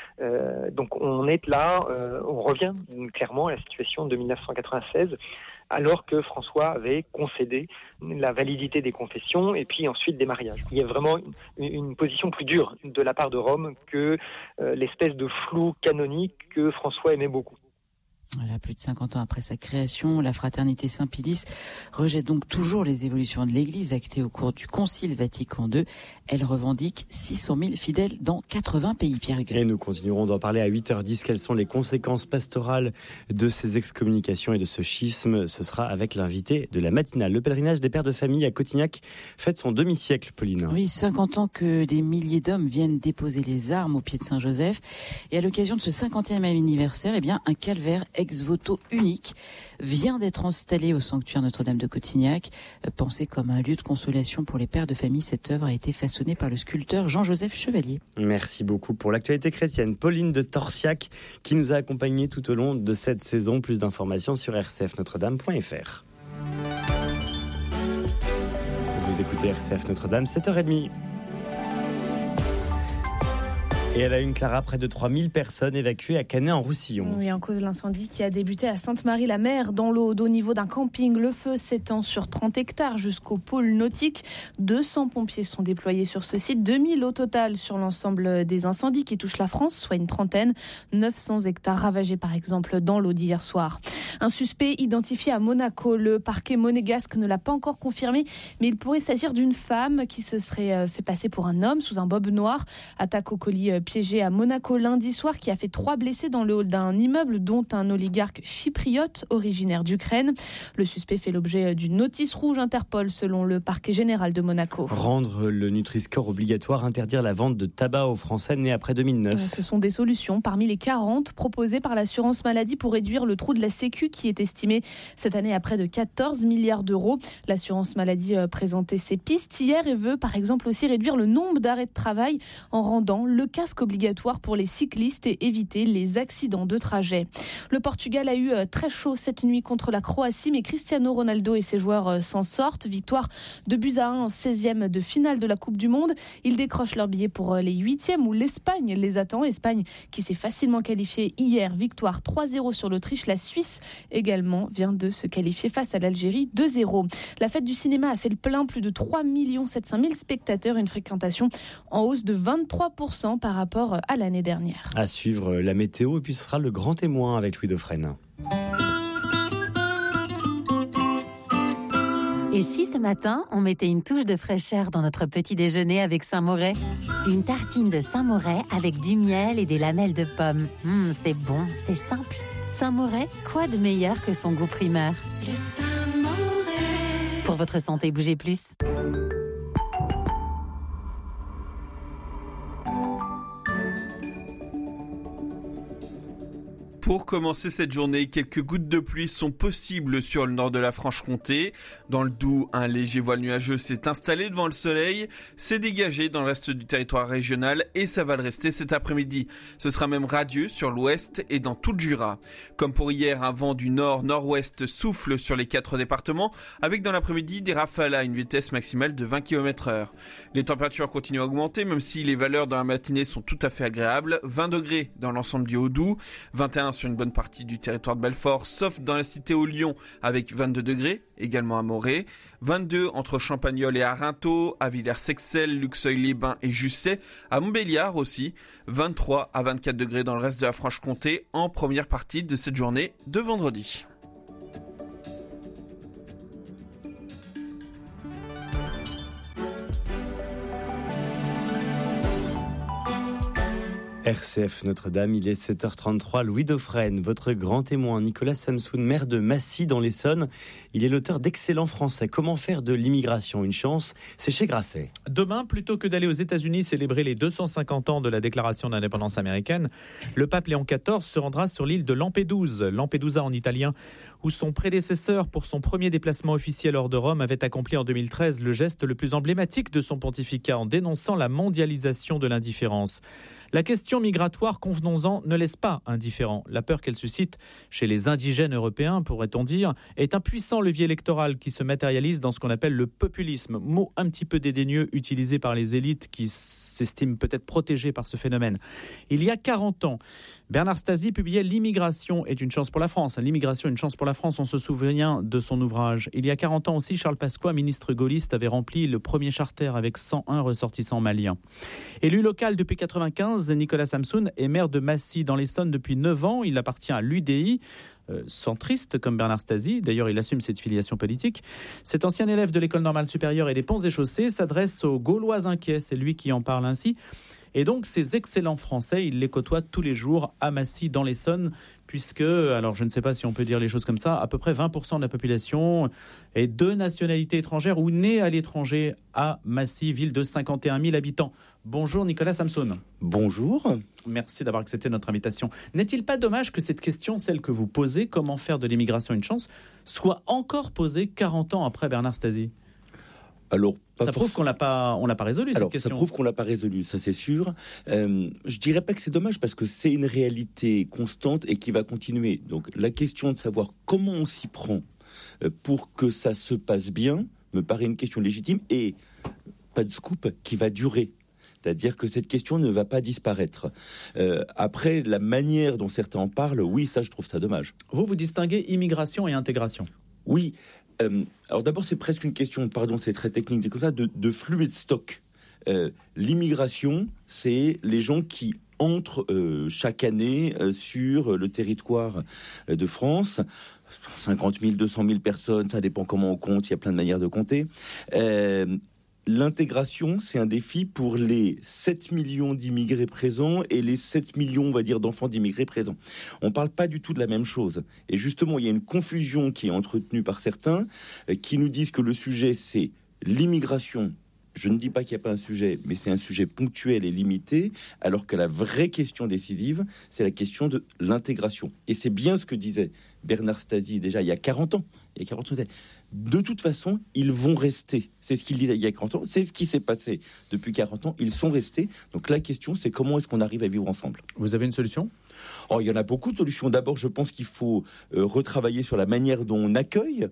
Donc on est là, on revient clairement à la situation de 1996, alors que François avait concédé la validité des confessions et puis ensuite des mariages. Il y a vraiment une position plus dure de la part de Rome que l'espèce de flou canonique que François aimait beaucoup. Voilà, plus de 50 ans après sa création, la fraternité Saint-Pie X rejette donc toujours les évolutions de l'Église actées au cours du Concile Vatican II. Elle revendique 600 000 fidèles dans 80 pays, Pierre-Hugues. Et nous continuerons d'en parler à 8h10. Quelles sont les conséquences pastorales de ces excommunications et de ce schisme? Ce sera avec l'invité de la matinale. Le pèlerinage des pères de famille à Cotignac fête son demi-siècle, Pauline. Oui, 50 ans que des milliers d'hommes viennent déposer les armes au pied de Saint-Joseph. Et à l'occasion de ce 50e anniversaire, eh bien, un calvaire ex-voto unique vient d'être installé au sanctuaire Notre-Dame de Cotignac. Pensé comme un lieu de consolation pour les pères de famille, cette œuvre a été façonnée par le sculpteur Jean-Joseph Chevalier. Merci beaucoup pour l'actualité chrétienne. Pauline de Torsiac qui nous a accompagnés tout au long de cette saison. Plus d'informations sur rcfnotredame.fr. Vous écoutez RCF Notre-Dame, 7h30. Et à la une, Clara, près de 3000 personnes évacuées à Canet-en-Roussillon. Oui, en cause de l'incendie qui a débuté à Sainte-Marie-la-Mer, dans l'Aude, au niveau d'un camping. Le feu s'étend sur 30 hectares jusqu'au pôle nautique. 200 pompiers sont déployés sur ce site, 2000 au total sur l'ensemble des incendies qui touchent la France, soit une trentaine. 900 hectares ravagés par exemple dans l'Aude hier soir. Un suspect identifié à Monaco. Le parquet monégasque ne l'a pas encore confirmé, mais il pourrait s'agir d'une femme qui se serait fait passer pour un homme sous un bob noir. Attaque au colis piégé à Monaco lundi soir qui a fait 3 blessés dans le hall d'un immeuble, dont un oligarque chypriote originaire d'Ukraine. Le suspect fait l'objet d'une notice rouge Interpol selon le parquet général de Monaco. Rendre le Nutri-Score obligatoire, interdire la vente de tabac aux Français nés après 2009. Ce sont des solutions parmi les 40 proposées par l'assurance maladie pour réduire le trou de la Sécu qui est estimé cette année à près de 14 milliards d'euros. L'assurance maladie présentait ses pistes hier et veut par exemple aussi réduire le nombre d'arrêts de travail en rendant le casque obligatoire pour les cyclistes et éviter les accidents de trajet. Le Portugal a eu très chaud cette nuit contre la Croatie, mais Cristiano Ronaldo et ses joueurs s'en sortent. Victoire de 2-1 en 16e de finale de la Coupe du Monde. Ils décrochent leur billet pour les 8e où l'Espagne les attend. Espagne qui s'est facilement qualifiée hier. Victoire 3-0 sur l'Autriche. La Suisse également vient de se qualifier face à l'Algérie 2-0. La fête du cinéma a fait le plein. Plus de 3 700 000 spectateurs. Une fréquentation en hausse de 23% par rapport à l'année dernière. À suivre la météo et puis ce sera le grand témoin avec Louis Dauphren. Et si ce matin, on mettait une touche de fraîcheur dans notre petit déjeuner avec Saint-Moret? Une tartine de Saint-Moret avec du miel et des lamelles de pommes. C'est bon, c'est simple. Saint-Moret, quoi de meilleur que son goût primaire? Le Saint-Moret. Pour votre santé, bougez plus. Pour commencer cette journée, quelques gouttes de pluie sont possibles sur le nord de la Franche-Comté. Dans le Doubs, un léger voile nuageux s'est installé devant le soleil, s'est dégagé dans le reste du territoire régional et ça va le rester cet après-midi. Ce sera même radieux sur l'ouest et dans tout le Jura. Comme pour hier, un vent du nord-nord-ouest souffle sur les 4 départements, avec dans l'après-midi des rafales à une vitesse maximale de 20 km/h. Les températures continuent à augmenter, même si les valeurs dans la matinée sont tout à fait agréables. 20 degrés dans l'ensemble du Haut-Doubs, 21 sur une bonne partie du territoire de Belfort, sauf dans la cité aux Lions, avec 22 degrés, également à Morée, 22 entre Champagnole et Arinthod, à Villers-Sexel, Luxeuil-les-Bains et Jussey, à Montbéliard aussi, 23 à 24 degrés dans le reste de la Franche-Comté, en première partie de cette journée de vendredi. RCF Notre-Dame, il est 7h33. Louis Dauphren, votre grand témoin, Nicolas Samsoun, maire de Massy dans l'Essonne. Il est l'auteur d'excellents français. Comment faire de l'immigration une chance ? C'est chez Grasset. Demain, plutôt que d'aller aux États-Unis célébrer les 250 ans de la déclaration d'indépendance américaine, le pape Léon XIV se rendra sur l'île de Lampedusa en italien, où son prédécesseur, pour son premier déplacement officiel hors de Rome, avait accompli en 2013 le geste le plus emblématique de son pontificat en dénonçant la mondialisation de l'indifférence. La question migratoire, convenons-en, ne laisse pas indifférent. La peur qu'elle suscite chez les indigènes européens, pourrait-on dire, est un puissant levier électoral qui se matérialise dans ce qu'on appelle le populisme, mot un petit peu dédaigneux utilisé par les élites qui s'estiment peut-être protégées par ce phénomène. Il y a 40 ans, Bernard Stasi publiait « L'immigration est une chance pour la France ». L'immigration est une chance pour la France, on se souvient de son ouvrage. Il y a 40 ans aussi, Charles Pasqua, ministre gaulliste, avait rempli le premier charter avec 101 ressortissants maliens. Élu local depuis 1995, Nicolas Samsoun est maire de Massy dans l'Essonne depuis 9 ans. Il appartient à l'UDI, centriste comme Bernard Stasi. D'ailleurs, il assume cette filiation politique. Cet ancien élève de l'École normale supérieure et des Ponts et Chaussées s'adresse aux Gaulois inquiets. C'est lui qui en parle ainsi. Et donc, ces excellents Français, il les côtoie tous les jours à Massy, dans l'Essonne, puisque, alors je ne sais pas si on peut dire les choses comme ça, à peu près 20% de la population est de nationalité étrangère ou née à l'étranger à Massy, ville de 51 000 habitants. Bonjour Nicolas Samsoun. Bonjour. Merci d'avoir accepté notre invitation. N'est-il pas dommage que cette question, celle que vous posez, comment faire de l'immigration une chance, soit encore posée 40 ans après Bernard Stasi ? Alors, ça prouve qu'on l'a pas résolu, cette question. Ça prouve qu'on l'a pas résolu, ça c'est sûr. Je dirais pas que c'est dommage parce que c'est une réalité constante et qui va continuer. Donc la question de savoir comment on s'y prend pour que ça se passe bien me paraît une question légitime et pas de scoop qui va durer. C'est-à-dire que cette question ne va pas disparaître. Après, la manière dont certains en parlent, oui, ça je trouve ça dommage. Vous distinguez immigration et intégration ? Oui. Alors d'abord, c'est presque une question, pardon, c'est très technique, comme ça, de flux et de stock. L'immigration, c'est les gens qui entrent chaque année sur le territoire de France. 50 000, 200 000 personnes, ça dépend comment on compte, il y a plein de manières de compter. L'intégration, c'est un défi pour les 7 millions d'immigrés présents et les 7 millions, on va dire, d'enfants d'immigrés présents. On ne parle pas du tout de la même chose. Et justement, il y a une confusion qui est entretenue par certains qui nous disent que le sujet, c'est l'immigration. Je ne dis pas qu'il n'y a pas un sujet, mais c'est un sujet ponctuel et limité, alors que la vraie question décisive, c'est la question de l'intégration. Et c'est bien ce que disait Bernard Stasi déjà il y a 40 ans. De toute façon, ils vont rester. C'est ce qu'il disait il y a 40 ans. C'est ce qui s'est passé depuis 40 ans. Ils sont restés. Donc la question, c'est comment est-ce qu'on arrive à vivre ensemble ? Vous avez une solution ? Il y en a beaucoup de solutions. D'abord, je pense qu'il faut retravailler sur la manière dont on accueille.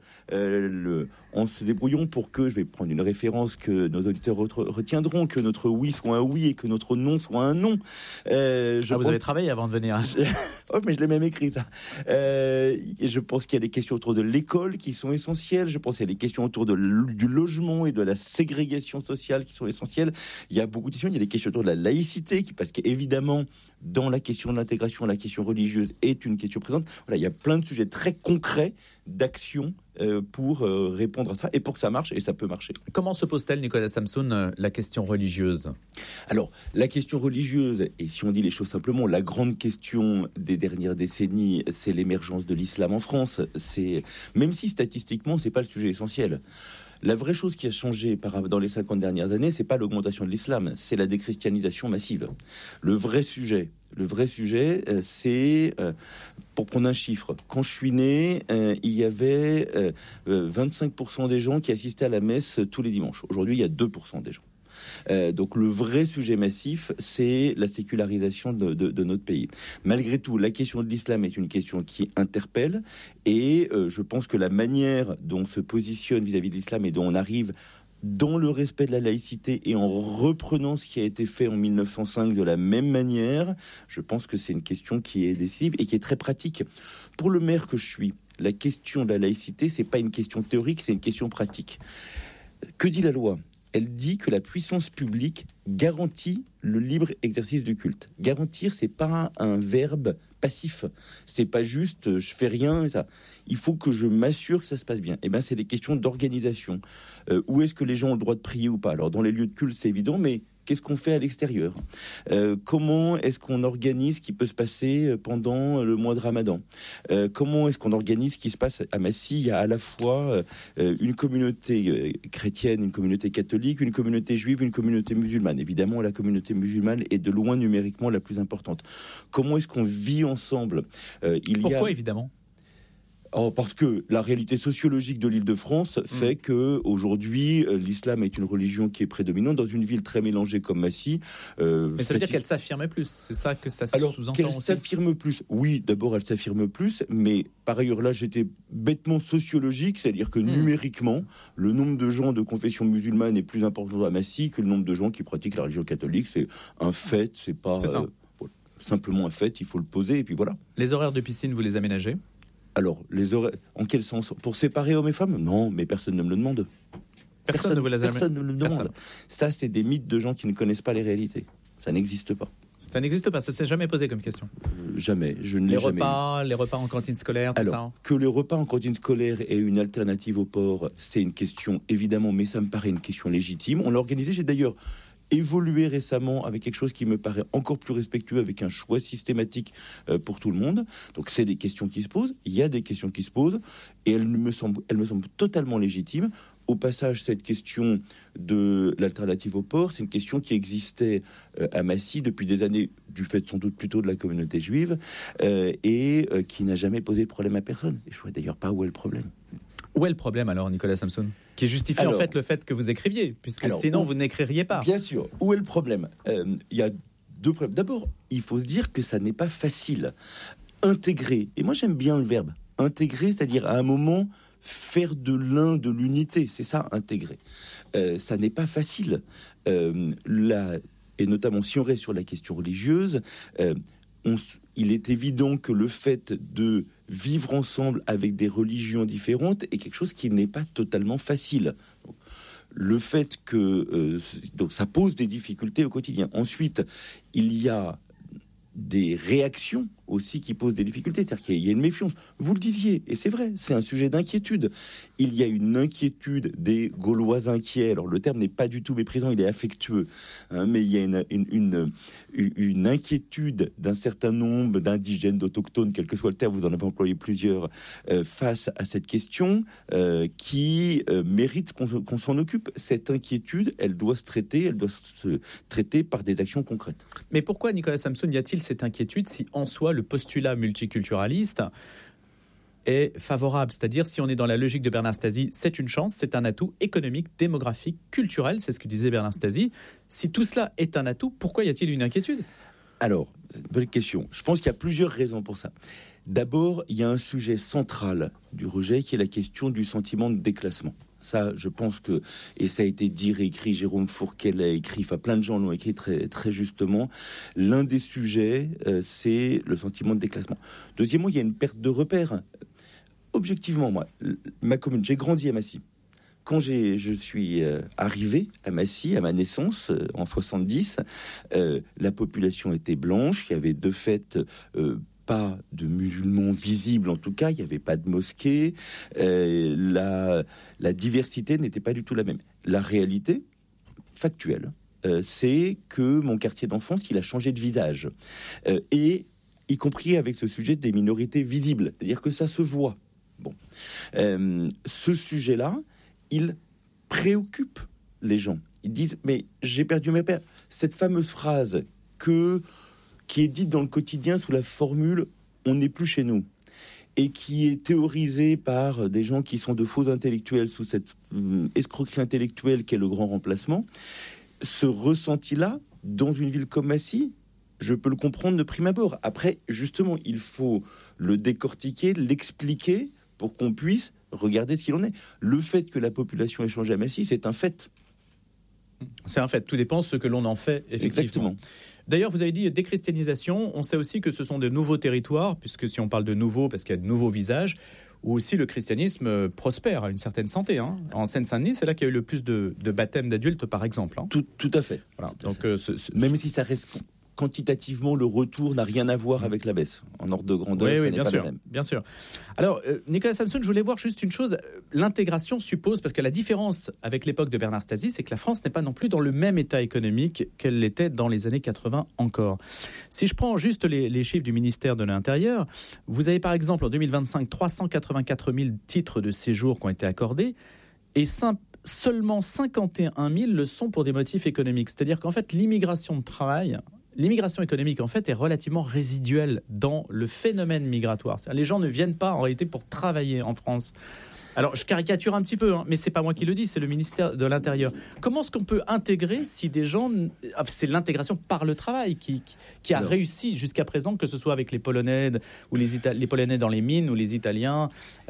En se débrouillant pour que, je vais prendre une référence que nos auditeurs retiendront, que notre oui soit un oui et que notre non soit un non. Vous avez travaillé avant de venir. Mais je l'ai même écrit, ça. Et je pense qu'il y a des questions autour de l'école qui sont essentielles. Je pense qu'il y a des questions autour du logement et de la ségrégation sociale qui sont essentielles. Il y a beaucoup de questions. Il y a des questions autour de la laïcité, parce qu'évidemment, dans la question de l'intégration, la question religieuse est une question présente. Voilà, il y a plein de sujets très concrets d'action pour répondre à ça et pour que ça marche, et ça peut marcher. Comment se pose-t-elle, Nicolas Samsoun, la question religieuse ? Alors, la question religieuse, et si on dit les choses simplement, la grande question des dernières décennies, c'est l'émergence de l'islam en France. Même si statistiquement, c'est pas le sujet essentiel. La vraie chose qui a changé dans les 50 dernières années, c'est pas l'augmentation de l'islam, c'est la déchristianisation massive. Le vrai sujet, c'est, pour prendre un chiffre, quand je suis né, il y avait 25% des gens qui assistaient à la messe tous les dimanches. Aujourd'hui, il y a 2% des gens. Donc le vrai sujet massif, c'est la sécularisation de notre pays. Malgré tout, la question de l'islam est une question qui interpelle, et je pense que la manière dont on se positionne vis-à-vis de l'islam et dont on arrive dans le respect de la laïcité et en reprenant ce qui a été fait en 1905 de la même manière, je pense que c'est une question qui est décisive et qui est très pratique. Pour le maire que je suis, la question de la laïcité, c'est pas une question théorique, c'est une question pratique. Que dit la loi ? Elle dit que la puissance publique garantit le libre exercice du culte. Garantir, c'est pas un verbe passif. C'est pas juste je fais rien. Ça. Il faut que je m'assure que ça se passe bien. Et ben, c'est des questions d'organisation. Où est-ce que les gens ont le droit de prier ou pas ? Alors, dans les lieux de culte, c'est évident, mais qu'est-ce qu'on fait à l'extérieur ? Comment est-ce qu'on organise ce qui peut se passer pendant le mois de Ramadan ? Comment est-ce qu'on organise ce qui se passe à Massy ? Il y a à la fois une communauté chrétienne, une communauté catholique, une communauté juive, une communauté musulmane. Évidemment, la communauté musulmane est de loin numériquement la plus importante. Comment est-ce qu'on vit ensemble ? Pourquoi, évidemment ? Parce que la réalité sociologique de l'Île-de-France fait que aujourd'hui, l'islam est une religion qui est prédominante dans une ville très mélangée comme Massy. Mais ça veut dire qu'elle s'affirme plus. C'est ça que ça sous-entend. Qu'elle aussi. s'affirme plus. Oui, d'abord elle s'affirme plus, mais par ailleurs là j'étais bêtement sociologique, c'est-à-dire que numériquement, le nombre de gens de confession musulmane est plus important à Massy que le nombre de gens qui pratiquent la religion catholique. C'est un fait, c'est pas simplement un fait. Il faut le poser et puis voilà. Les horaires de piscine, vous les aménagez ? Alors, les horaires, en quel sens ? Pour séparer hommes et femmes ? Non, mais personne ne me le demande. Personne ne me le demande. Ça, c'est des mythes de gens qui ne connaissent pas les réalités. Ça n'existe pas. Ça n'existe pas, ça ne s'est jamais posé comme question. Jamais, je ne l'ai jamais eu. Les repas en cantine scolaire, tout Alors, ça. Que les repas en cantine scolaire aient une alternative au porc, c'est une question, évidemment, mais ça me paraît une question légitime. On l'a organisé, j'ai d'ailleurs évolué récemment avec quelque chose qui me paraît encore plus respectueux, avec un choix systématique pour tout le monde. Donc c'est des questions qui se posent, il y a des questions qui se posent, et elles me semblent totalement légitimes. Au passage, cette question de l'alternative au porc, c'est une question qui existait à Massy depuis des années, du fait sans doute plutôt de la communauté juive, et qui n'a jamais posé de problème à personne. Et je ne vois d'ailleurs pas où est le problème. Où est le problème alors, Nicolas Samson ? Qui justifie en fait le fait que vous écriviez, puisque sinon vous n'écririez pas. Bien sûr. Où est le problème ? Il y a deux problèmes. D'abord, il faut se dire que ça n'est pas facile. Intégrer, et moi j'aime bien le verbe intégrer, c'est-à-dire à un moment faire de l'un de l'unité, c'est ça, intégrer. Ça n'est pas facile. Et notamment si on reste sur la question religieuse, il est évident que le fait de vivre ensemble avec des religions différentes est quelque chose qui n'est pas totalement facile. Le fait que donc ça pose des difficultés au quotidien. Ensuite, il y a des réactions aussi qui posent des difficultés, c'est-à-dire qu'il y a une méfiance. Vous le disiez, et c'est vrai, c'est un sujet d'inquiétude. Il y a une inquiétude des Gaulois inquiets. Alors le terme n'est pas du tout méprisant, il est affectueux, mais il y a une inquiétude d'un certain nombre d'indigènes, d'autochtones, quel que soit le terme, vous en avez employé plusieurs, face à cette question qui mérite qu'on s'en occupe. Cette inquiétude, elle doit se traiter par des actions concrètes. Mais pourquoi, Nicolas Samson, y a-t-il cette inquiétude si en soi le postulat multiculturaliste est favorable? C'est-à-dire, si on est dans la logique de Bernard Stasi, c'est une chance, c'est un atout économique, démographique, culturel, c'est ce que disait Bernard Stasi. Si tout cela est un atout, pourquoi y a-t-il une inquiétude? Alors, c'est une bonne question. Je pense qu'il y a plusieurs raisons pour ça. D'abord, il y a un sujet central du rejet qui est la question du sentiment de déclassement. Ça, je pense que, et ça a été dit, réécrit, Jérôme Fourquet l'a écrit, enfin plein de gens l'ont écrit très, très justement. L'un des sujets, c'est le sentiment de déclassement. Deuxièmement, il y a une perte de repères. Objectivement, moi, ma commune, j'ai grandi à Massy. Quand je suis arrivé à Massy, à ma naissance, en 70, la population était blanche, il y avait de fait pas de musulmans visibles, en tout cas, il n'y avait pas de mosquée, la diversité n'était pas du tout la même. La réalité factuelle, c'est que mon quartier d'enfance, il a changé de visage, et y compris avec ce sujet des minorités visibles, c'est-à-dire que ça se voit. Bon, ce sujet-là, il préoccupe les gens. Ils disent, mais j'ai perdu mes pères. Cette fameuse phrase qui est dite dans le quotidien sous la formule « on n'est plus chez nous » et qui est théorisée par des gens qui sont de faux intellectuels sous cette escroquerie intellectuelle qu'est le grand remplacement, ce ressenti-là, dans une ville comme Massy, je peux le comprendre de prime abord. Après, justement, il faut le décortiquer, l'expliquer pour qu'on puisse regarder ce qu'il en est. Le fait que la population ait changé à Massy, c'est un fait. C'est un fait. Tout dépend de ce que l'on en fait, effectivement. Exactement. D'ailleurs, vous avez dit déchristianisation. On sait aussi que ce sont de nouveaux territoires, puisque si on parle de nouveaux, parce qu'il y a de nouveaux visages, où aussi le christianisme prospère à une certaine santé. En Seine-Saint-Denis, c'est là qu'il y a eu le plus de baptêmes d'adultes, par exemple. Tout à fait. Voilà. Donc, même si ça reste quantitativement, le retour n'a rien à voir avec la baisse. En ordre de grandeur, ça n'est pas le même. Bien sûr. Alors, Nicolas Samson, je voulais voir juste une chose. L'intégration suppose, parce que la différence avec l'époque de Bernard Stasi, c'est que la France n'est pas non plus dans le même état économique qu'elle l'était dans les années 80 encore. Si je prends juste les chiffres du ministère de l'Intérieur, vous avez par exemple en 2025 384 000 titres de séjour qui ont été accordés et seulement 51 000 le sont pour des motifs économiques. C'est-à-dire qu'en fait, l'immigration économique, en fait, est relativement résiduelle dans le phénomène migratoire. C'est-à-dire, les gens ne viennent pas, en réalité, pour travailler en France. Alors, je caricature un petit peu, mais c'est pas moi qui le dis, c'est le ministère de l'Intérieur. Comment est-ce qu'on peut intégrer si des gens... C'est l'intégration par le travail qui a réussi jusqu'à présent, que ce soit avec les Polonais ou les Polonais dans les mines ou les Italiens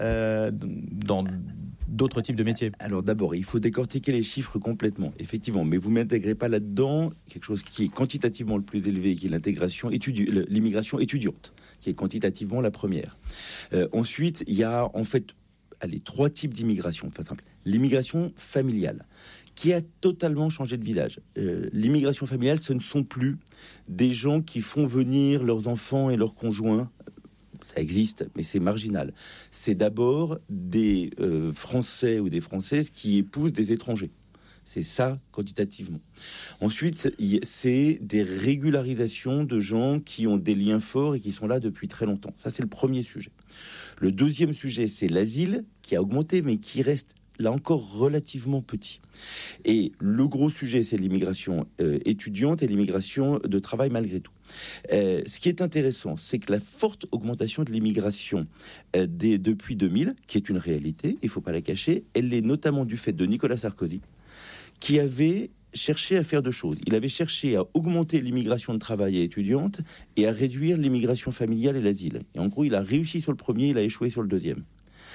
dans d'autres types de métiers. Alors d'abord, il faut décortiquer les chiffres complètement, effectivement, mais vous ne m'intégrez pas là-dedans quelque chose qui est quantitativement le plus élevé, qui est l'immigration étudiante, qui est quantitativement la première. Ensuite, il y a en fait 3 types d'immigration. Par exemple, l'immigration familiale, qui a totalement changé de visage. L'immigration familiale, ce ne sont plus des gens qui font venir leurs enfants et leurs conjoints. Ça existe, mais c'est marginal. C'est d'abord des Français ou des Françaises qui épousent des étrangers. C'est ça, quantitativement. Ensuite, c'est des régularisations de gens qui ont des liens forts et qui sont là depuis très longtemps. Ça, c'est le premier sujet. Le deuxième sujet, c'est l'asile, qui a augmenté, mais qui reste, là encore, relativement petit. Et le gros sujet, c'est l'immigration étudiante et l'immigration de travail, malgré tout. Ce qui est intéressant, c'est que la forte augmentation de l'immigration depuis 2000, qui est une réalité, il ne faut pas la cacher, elle est notamment du fait de Nicolas Sarkozy, qui avait cherché à faire 2 choses. Il avait cherché à augmenter l'immigration de travail et étudiante et à réduire l'immigration familiale et l'asile. Et en gros, il a réussi sur le premier, il a échoué sur le deuxième.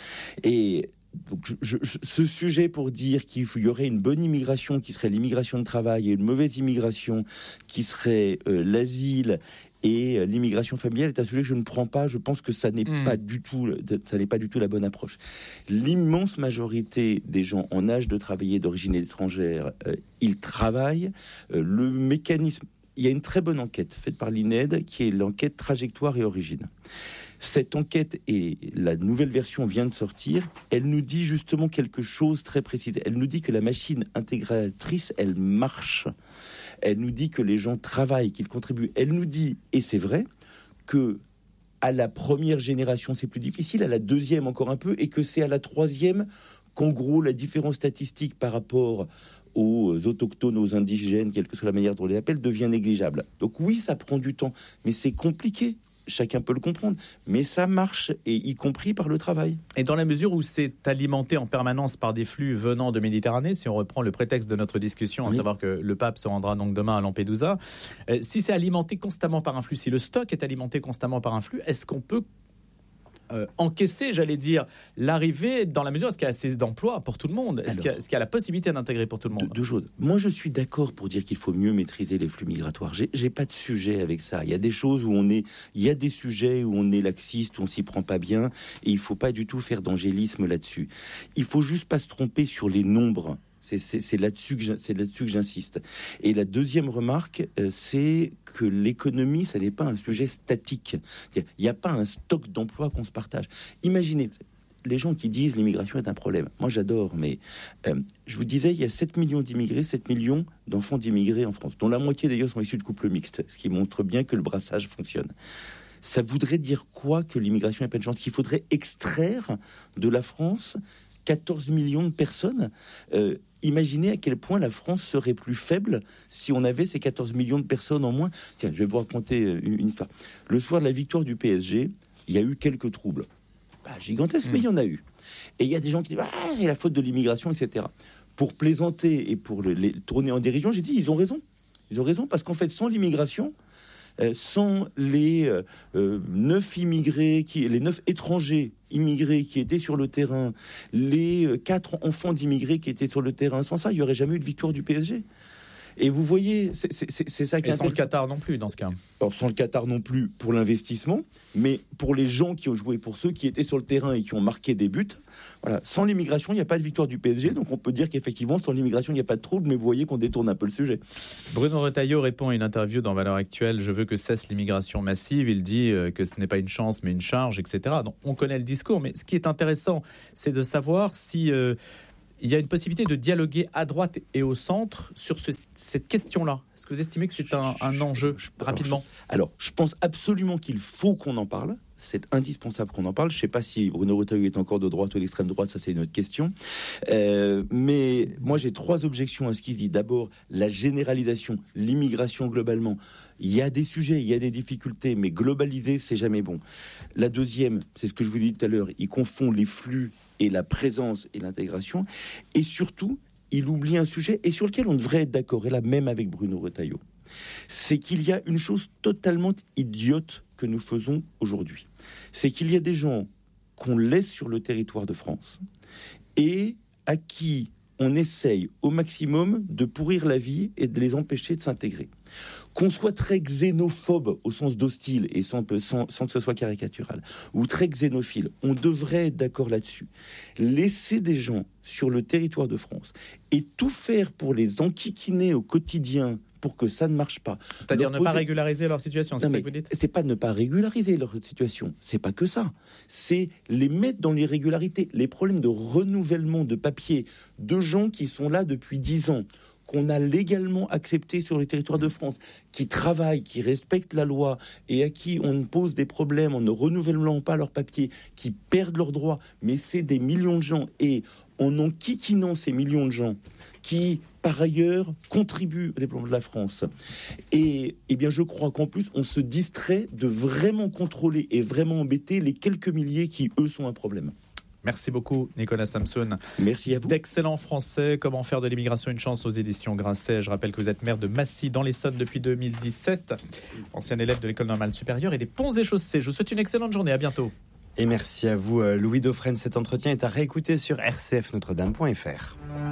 Et donc, ce sujet pour dire qu'il y aurait une bonne immigration qui serait l'immigration de travail et une mauvaise immigration qui serait l'asile et l'immigration familiale est un sujet que je ne prends pas. Je pense que ça n'est pas du tout la bonne approche. L'immense majorité des gens en âge de travailler d'origine étrangère, ils travaillent. Le mécanisme, il y a une très bonne enquête faite par l'INED qui est l'enquête trajectoire et origine. Cette enquête, et la nouvelle version vient de sortir, elle nous dit justement quelque chose très précis. Elle nous dit que la machine intégratrice, elle marche. Elle nous dit que les gens travaillent, qu'ils contribuent. Elle nous dit, et c'est vrai, que à la première génération, c'est plus difficile, à la deuxième encore un peu, et que c'est à la troisième qu'en gros, la différence statistique par rapport aux autochtones, aux indigènes, quelle que soit la manière dont on les appelle, devient négligeable. Donc oui, ça prend du temps, mais c'est compliqué. Chacun peut le comprendre, mais ça marche, et y compris par le travail. Et dans la mesure où c'est alimenté en permanence par des flux venant de Méditerranée, si on reprend le prétexte de notre discussion, à savoir que le pape se rendra donc demain à Lampedusa, si c'est alimenté constamment par un flux, si le stock est alimenté constamment par un flux, est-ce qu'on peut encaisser, j'allais dire, l'arrivée dans la mesure où il y a assez d'emplois pour tout le monde? Est-ce qu'il y a la possibilité d'intégrer pour tout le monde? Deux choses. Moi, je suis d'accord pour dire qu'il faut mieux maîtriser les flux migratoires. J'ai pas de sujet avec ça. Il y a des choses où il y a des sujets où on est laxiste, où on s'y prend pas bien, et il faut pas du tout faire d'angélisme là-dessus. Il faut juste pas se tromper sur les nombres. C'est là-dessus que j'insiste. Et la deuxième remarque, c'est que l'économie, ça n'est pas un sujet statique. Il n'y a pas un stock d'emplois qu'on se partage. Imaginez, les gens qui disent l'immigration est un problème. Moi, j'adore, mais je vous disais, il y a 7 millions d'immigrés, 7 millions d'enfants d'immigrés en France, dont la moitié d'ailleurs sont issus de couples mixtes, ce qui montre bien que le brassage fonctionne. Ça voudrait dire quoi que l'immigration n'est pas une chance? Qu'il faudrait extraire de la France 14 millions de personnes. Imaginez à quel point la France serait plus faible si on avait ces 14 millions de personnes en moins. Tiens, je vais vous raconter une histoire. Le soir de la victoire du PSG, il y a eu quelques troubles. Pas gigantesques, mais il y en a eu. Et il y a des gens qui disent « c'est la faute de l'immigration, etc. » Pour plaisanter et pour les tourner en dérision, j'ai dit « ils ont raison. Ils ont raison parce qu'en fait, sans l'immigration, sans les 9 immigrés, les 9 étrangers immigrés qui étaient sur le terrain, les 4 enfants d'immigrés qui étaient sur le terrain, sans ça, il n'y aurait jamais eu de victoire du PSG. Et vous voyez, c'est ça qui est sans le Qatar non plus, dans ce cas. Alors, sans le Qatar non plus pour l'investissement, mais pour les gens qui ont joué, pour ceux qui étaient sur le terrain et qui ont marqué des buts. Voilà. Sans l'immigration, il n'y a pas de victoire du PSG. Donc, on peut dire qu'effectivement, sans l'immigration, il n'y a pas de trouble. Mais vous voyez qu'on détourne un peu le sujet. Bruno Retailleau répond à une interview dans Valeurs Actuelles. Je veux que cesse l'immigration massive. Il dit que ce n'est pas une chance, mais une charge, etc. Donc, on connaît le discours. Mais ce qui est intéressant, c'est de savoir si... il y a une possibilité de dialoguer à droite et au centre sur cette question-là. Est-ce que vous estimez que c'est un enjeu, rapidement ? Alors, je pense absolument qu'il faut qu'on en parle. C'est indispensable qu'on en parle. Je ne sais pas si Bruno Retailleau est encore de droite ou d'extrême droite, ça c'est une autre question. Mais moi j'ai 3 objections à ce qu'il dit. D'abord, la généralisation, l'immigration globalement. Il y a des sujets, il y a des difficultés, mais globaliser, c'est jamais bon. La deuxième, c'est ce que je vous dis tout à l'heure, il confond les flux et la présence et l'intégration. Et surtout, il oublie un sujet et sur lequel on devrait être d'accord, et là même avec Bruno Retailleau. C'est qu'il y a une chose totalement idiote que nous faisons aujourd'hui. C'est qu'il y a des gens qu'on laisse sur le territoire de France et à qui on essaye au maximum de pourrir la vie et de les empêcher de s'intégrer. Qu'on soit très xénophobe au sens d'hostile et sans que ce soit caricatural, ou très xénophile, on devrait être d'accord là-dessus. Laisser des gens sur le territoire de France et tout faire pour les enquiquiner au quotidien pour que ça ne marche pas. C'est-à-dire ne pas régulariser leur situation, c'est ça que vous dites ? C'est pas ne pas régulariser leur situation, c'est pas que ça. C'est les mettre dans l'irrégularité. Les problèmes de renouvellement de papier de gens qui sont là depuis 10 ans, qu'on a légalement acceptés sur le territoire de France, qui travaillent, qui respectent la loi et à qui on pose des problèmes en ne renouvelant pas leurs papiers, qui perdent leurs droits, mais c'est des millions de gens. Et en enquiquinant ces millions de gens qui, par ailleurs, contribuent au développement de la France. Et bien, je crois qu'en plus, on se distrait de vraiment contrôler et vraiment embêter les quelques milliers qui, eux, sont un problème. Merci beaucoup, Nicolas Samson. Merci à vous. D'excellents Français, comment faire de l'immigration une chance aux éditions Grasset. Je rappelle que vous êtes maire de Massy, dans l'Essonne, depuis 2017. Ancien élève de l'École normale supérieure et des Ponts et Chaussées. Je vous souhaite une excellente journée. À bientôt. Et merci à vous, Louis Dauphren. Cet entretien est à réécouter sur rcfnotredame.fr.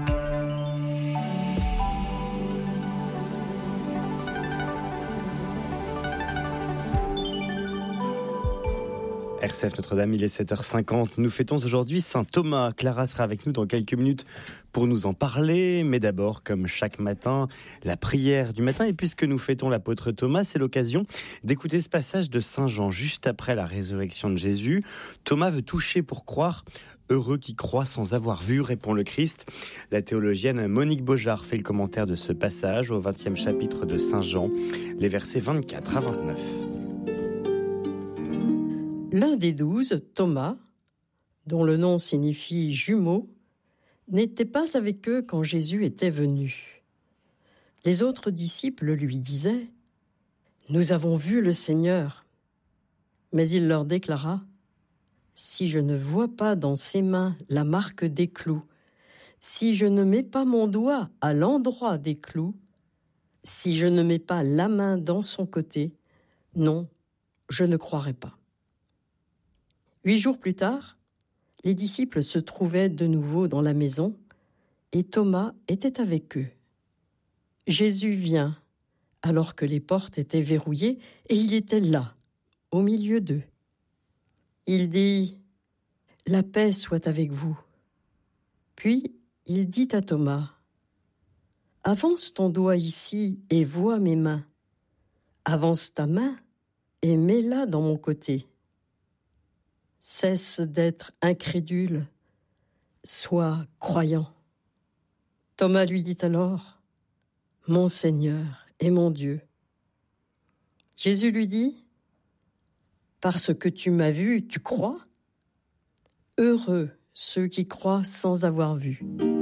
RCF Notre-Dame, il est 7h50. Nous fêtons aujourd'hui Saint Thomas. Clara sera avec nous dans quelques minutes pour nous en parler. Mais d'abord, comme chaque matin, la prière du matin. Et puisque nous fêtons l'apôtre Thomas, c'est l'occasion d'écouter ce passage de Saint Jean, juste après la résurrection de Jésus. Thomas veut toucher pour croire. Heureux qui croit sans avoir vu, répond le Christ. La théologienne Monique Beaujard fait le commentaire de ce passage au 20e chapitre de Saint Jean, les versets 24 à 29. L'un des 12, Thomas, dont le nom signifie jumeau, n'était pas avec eux quand Jésus était venu. Les autres disciples lui disaient « Nous avons vu le Seigneur ». Mais il leur déclara « Si je ne vois pas dans ses mains la marque des clous, si je ne mets pas mon doigt à l'endroit des clous, si je ne mets pas la main dans son côté, non, je ne croirai pas. » 8 jours plus tard, les disciples se trouvaient de nouveau dans la maison et Thomas était avec eux. Jésus vient alors que les portes étaient verrouillées et il était là, au milieu d'eux. Il dit « La paix soit avec vous ». Puis il dit à Thomas « Avance ton doigt ici et vois mes mains. Avance ta main et mets-la dans mon côté. Cesse d'être incrédule, sois croyant. » Thomas lui dit alors, « Mon Seigneur et mon Dieu. » Jésus lui dit, « Parce que tu m'as vu, tu crois ? Heureux ceux qui croient sans avoir vu.